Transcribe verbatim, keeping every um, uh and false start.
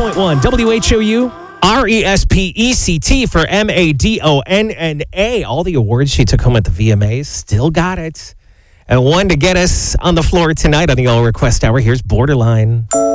point one W H O U. R E S P E C T for M A D O N N A. All the awards she took home at the V M As. Still got it. And one to get us on the floor tonight on the All Request Hour. Here's Borderline.